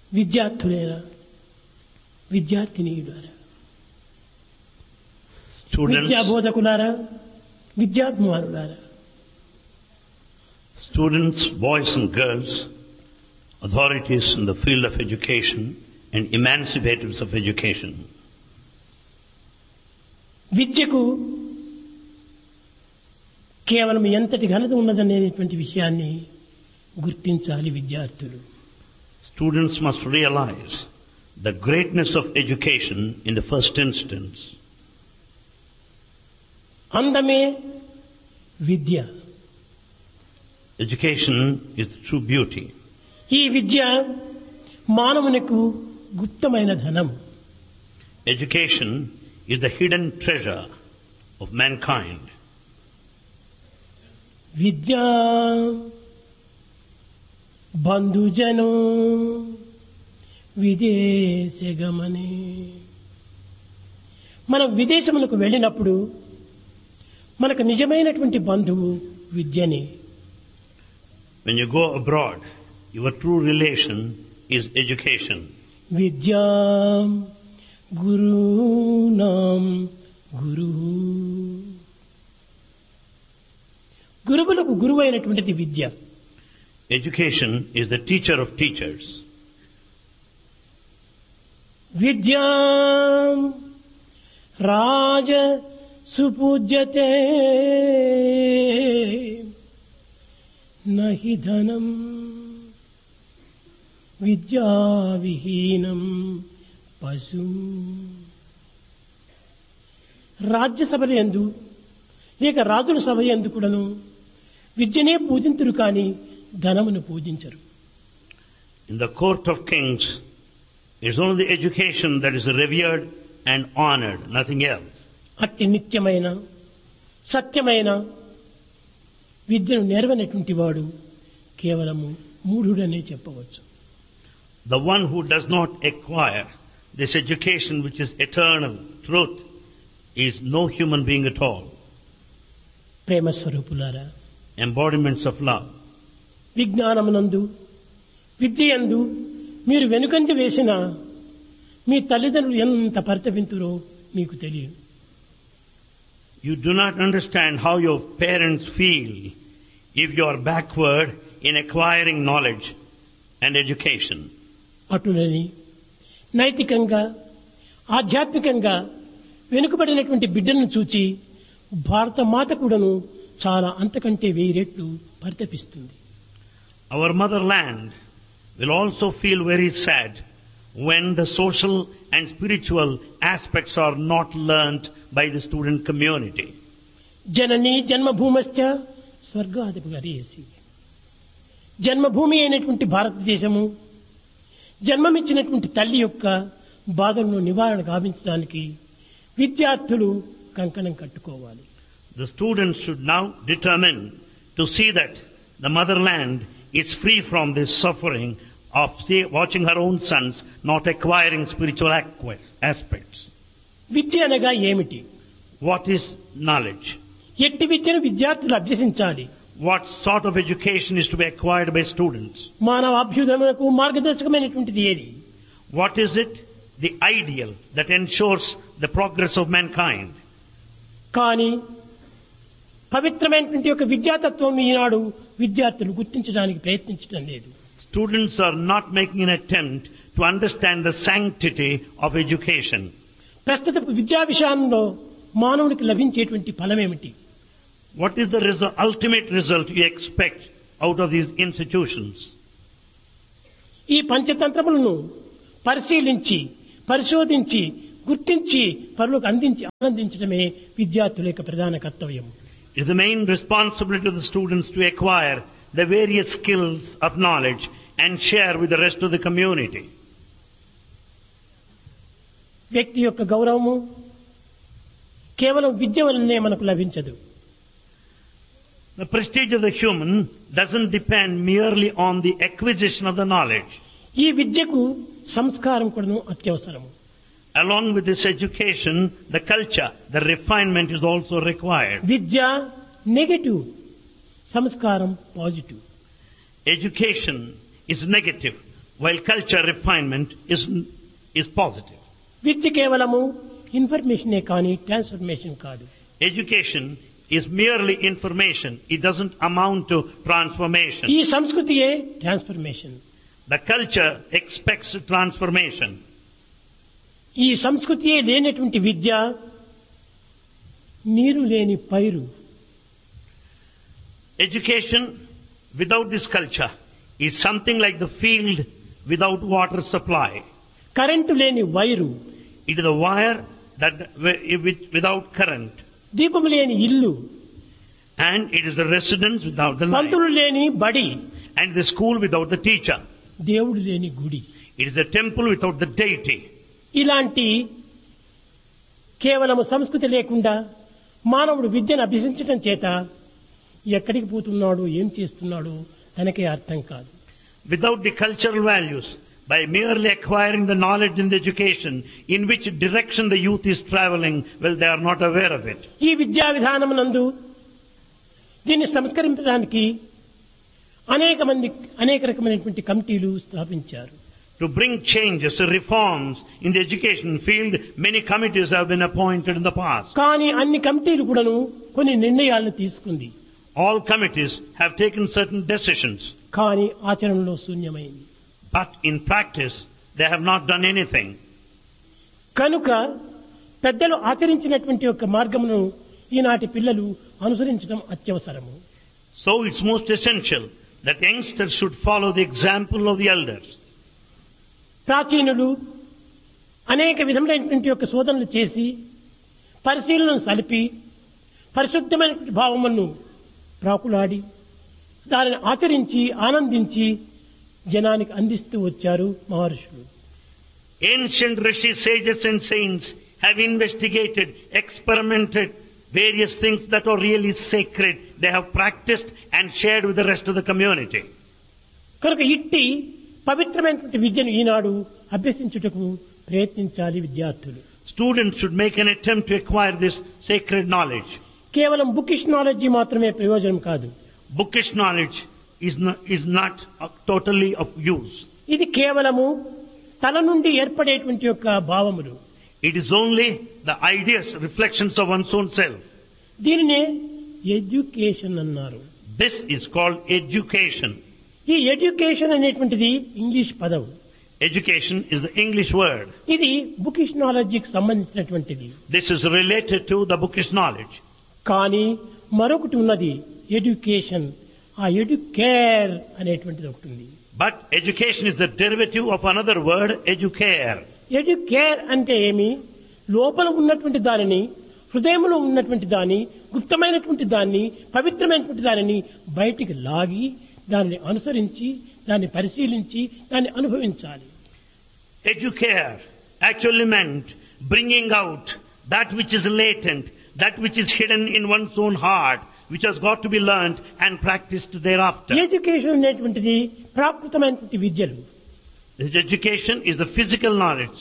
విద్యార్థులేరా, విద్యార్థినీయులారా, విద్యా బోధకులారా, విద్యాభిమానులారా, students, boys and girls, authorities in the field of education and emancipators of education. విద్యకు కేవలం ఎంతటి ఘనత ఉన్నదనేటువంటి విషయాన్ని గుర్తించాలి విద్యార్థులు. Students must realize the greatness of education in the first instance. అందమే విద్య. Education is true beauty. ఈ విద్య మానవునికి గుప్తమైన ధనం. Education is the hidden treasure of mankind. విద్యా బంధుజనో విదేశగమనే. మనం విదేశములకు వెళ్ళినప్పుడు మనకు నిజమైనటువంటి బంధువు విద్యనే. When you go abroad, your true relation is education. విద్యా గురూణాం గురుః. గురువులకు గురువైనటువంటిది విద్య. Education is the teacher of teachers. విద్యా రాజ సుపూజ్యతే నహి ధనం విద్యా విహీనం పశు. రాజ్యసభల యందు లేక రాజుల సభ యందు కూడాను విద్యనే పూజింతురు కానీ ధనమును పూజించరు. In the court of kings, it is only the education that is revered and honored, nothing else. అట్టి నిత్యమైన సత్యమైన విద్యను నేర్వనటువంటి వాడు కేవలము మూఢుడనే చెప్పవచ్చు. The one who does not acquire this education which is eternal truth is no human being at all. ప్రేమ స్వరూపులారా, Embodiments of love. విజ్ఞానమునందు విద్యయందు మీరు వెనుకంజ వేసిన మీ తల్లిదండ్రులు ఎంత పరితపింతురో మీకు తెలియదు. You do not understand how your parents feel if you are backward in acquiring knowledge and education. అటులని నైతికంగా ఆధ్యాత్మికంగా వెనుకబడినటువంటి బిడ్డలను చూచి భారత మాత కూడాను చాలా అంతకంటే 1000 రెట్లు పరితపిస్తుంది. Our motherland will also feel very sad when the social and spiritual aspects are not learnt by the student community. జననీ జన్మభూమశ్చ స్వర్గాధిపగరీయసి. జన్మభూమి అయినటువంటి భారతదేశము జన్మమిచ్చినటువంటి తల్లి యొక్క బాధలను నివారణ గావించడానికి విద్యార్థులు కంకణం కట్టుకోవాలి. The students should now determine to see that the motherland is free from this suffering of watching her own sons not acquiring spiritual aspects. విద్య అనగా ఏమిటి? What is knowledge? ఎట్టి విద్యను విద్యార్థులు అభ్యసించాలి. What sort of education is to be acquired by students? మానవ అభ్యుదయమునకు మార్గదర్శకమైనటువంటిది ఏది? What is it? The ideal that ensures the progress of mankind. కానీ పవిత్రమైనటువంటి యొక్క విద్యాతత్వం ఈనాడు విద్యార్థులు గుర్తించడానికి ప్రయత్నించడం లేదు. Students are not making an attempt to understand the sanctity of education. ప్రస్తుత విద్యా విషయంలో మానవునికి లభించేటువంటి ఫలమేమిటి? What is the ultimate result you expect out of these institutions? ఈ పంచతంత్రములను పరిశీలించి పరిశోధించి గుర్తించి పరులకు అందించి ఆనందించడమే విద్యార్థుల యొక్క ప్రధాన కర్తవ్యం. It is the main responsibility of the students to acquire the various skills of knowledge and share with the rest of the community. వ్యక్తి యొక్క గౌరవము కేవలం విద్య వల్లనే మనకు లభించదు. The prestige of the human doesn't depend merely on the acquisition of the knowledge. ఈ విద్యకు సంస్కారం కూడా అత్యవసరము. Along with this education, the culture, the refinement is also required. Vidya negative, సంస్కారం positive. Education is negative, while culture refinement is positive. విద్య కేవలము ఇన్ఫర్మేషనే కానీ transformation కాదు. Education is merely information. It doesn't amount to transformation. ఈ సంస్కృతియే transformation. The culture expects transformation. ఈ సంస్కృతియే లేనటువంటి విద్య నీరు లేని పైరు. Education without this culture is something like the field without water supply. Current లేని wire. It is a wire that without current. దీపము లేని ఇల్లు. And it is the residence without the light. పంతులు లేని బడి. And the school without the teacher. దేవుడు లేని గుడి. It is the temple without the deity. ఇలాంటి కేవలము సంస్కృతి లేకుండా మానవుడు విద్యను అభ్యసించడం చేత ఎక్కడికి పోతున్నాడు, ఏం చేస్తున్నాడు తనకే అర్థం కాదు. Without the cultural values, by merely acquiring the knowledge and the education, in which direction the youth is traveling, well, they are not aware of it. ఈ విద్యా విధానమునందు దీన్ని సంస్కరించడానికి అనేక రకమైనటువంటి కమిటీలు స్థాపించారు. To bring changes, reforms in the education field, many committees have been appointed in the past. కానీ అన్ని కమిటీలు కూడాను కొన్ని నిర్ణయాలను తీసుకుంది. All committees have taken certain decisions. కానీ ఆచరణలో శూన్యమైంది. But in practice, they have not done anything. కనుక పెద్దలు ఆచరించినటువంటి ఒక మార్గమును ఈనాటి పిల్లలు అనుసరించడం అత్యవసరము. So it's most essential that youngsters should follow the example of the elders. ప్రాచీనులు అనేక విధములైనటువంటి యొక్క శోధనలు చేసి పరిశీలనను సలిపి పరిశుద్ధమైనటువంటి భావమును ప్రాకులాడి దానిని ఆచరించి ఆనందించి జనానికి అందిస్తూ వచ్చారు మహర్షులు. Ancient rishis, sages and saints have investigated, experimented various things that are really sacred. They have practiced and shared with the rest of the community. కనుక ఇట్టి పవిత్రమైనటువంటి విద్యను ఈనాడు అభ్యసించుటకు ప్రయత్నించాలి విద్యార్థులు. Students should make an attempt to acquire this sacred knowledge. కేవలం bookish knowledge మాత్రమే ప్రయోజనం కాదు. Bookish knowledge is not totally of use. ఇది కేవలము తల నుండి ఏర్పడేటువంటి యొక్క భావములు. It is only the ideas, reflections of one's own self. దీనినే ఎడ్యుకేషన్ అన్నారు. This is called education. ఈ ఎడ్యుకేషన్ అనేటువంటిది ఇంగ్లీష్ పదం. Education is the English word. ఇది బుకిష్ నాలెడ్జికి సంబంధించినటువంటిది. This is related to the bookish knowledge. కానీ మరొకటి ఉన్నది ఎడ్యుకేషన్. ఆ ఎడ్యుకేర్ అనేటువంటిది ఒకటి ఉంది. But education is the derivative of another word, educare. Educare అంటే ఏమి? లోపల ఉన్నటువంటి దానిని, హృదయంలో ఉన్నటువంటి దాన్ని, గుప్తమైనటువంటి దాన్ని, పవిత్రమైనటువంటి దానిని బయటికి లాగి దానిని అనుసరించి దాన్ని పరిశీలించి దాన్ని అనుభవించాలి. Educare actually meant bringing out that which is latent, that which is hidden in one's own heart, which has got to be learnt and practiced thereafter. Education అనేటువంటిది ప్రాకృతమైనటువంటి విద్యలు. This education is the physical knowledge.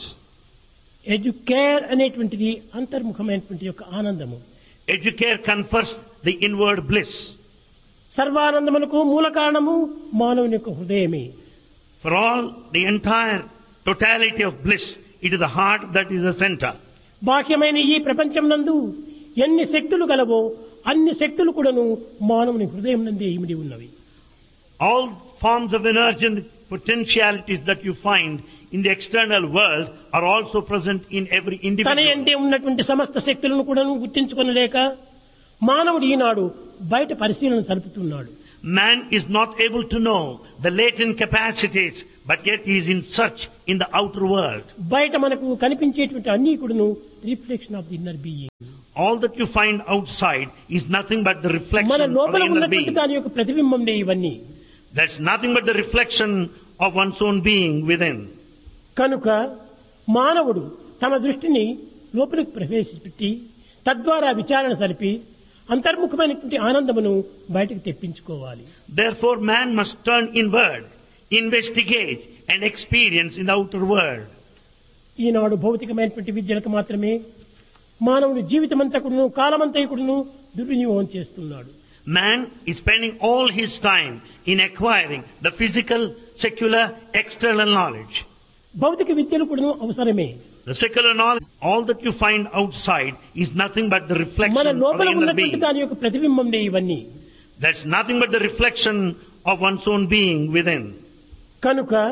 Educare అనేటువంటిది అంతర్ముఖమైనటువంటి యొక్క ఆనందము. Educare confers the inward bliss. సర్వానందములకు మూల కారణము మానవుని యొక్క హృదయమే. For all the entire totality of bliss, it is the heart that is the center. బాహ్యమైన ఈ ప్రపంచం నందు ఎన్ని శక్తులు గలవో అన్ని శక్తులు కూడాను మానవుని హృదయం నందే ఇమిడి ఉన్నవి. All forms of energy and potentialities that you find in the external world are also present in every తన individual. యందే ఉన్నటువంటి సమస్త శక్తులను కూడాను గుర్తించుకొనలేక మానవుడు ఈనాడు బయట పరిశీలన సలుపుతున్నాడు. Man is not able to know the latent capacities, but yet he is in search in the outer world. బయట మనకు కనిపించేటువంటి అన్ని కూడాను reflection of the inner being. All that you find outside is nothing but the reflection మన of the లోపల inner ఉన్నటువంటి being. దాని యొక్క ప్రతిబింబందే ఇవన్నీ. That's nothing but the reflection of one's own being within. కనుక మానవుడు తమ దృష్టిని లోపలికి ప్రవేశపెట్టి తద్వారా విచారణ సరిపి అంతర్ముఖమైనటువంటి ఆనందమును బయటకు తెప్పించుకోవాలి. Therefore man must turn inward, investigate and experience in the outer world. ఈనాడు భౌతికమైనటువంటి విద్యలకు మాత్రమే మానవుని జీవితమంతా కూడాను కాలమంతా కూడాను దుర్వినియోగం చేస్తున్నాడు. Man is spending all his time in acquiring the physical secular external knowledge. భౌతిక విద్యలు కూడా అవసరమే. The secular knowledge, all that you find outside is nothing but the reflection మన of లోపల the inner ఉన్నటువంటి being. దాని యొక్క ప్రతిబింబంనే ఇవన్నీ. That's nothing but the reflection of one's own being within. కనుక